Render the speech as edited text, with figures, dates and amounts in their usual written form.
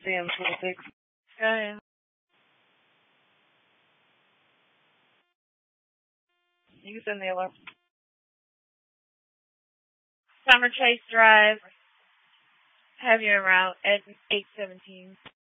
CM26. Go ahead. You can send the alert. Summer Chase Drive. Have you en route at 817.